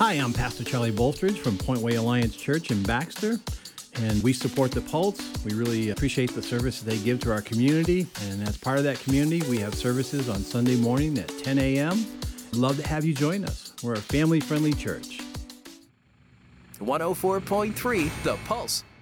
Hi, I'm Pastor Charlie Bolstridge from Point Way Alliance Church in Baxter, and we support the Pulse. We really appreciate the service they give to our community, and as part of that community, we have services on Sunday morning at 10 a.m. Love to have you join us. We're a family-friendly church. 104.3 The Pulse.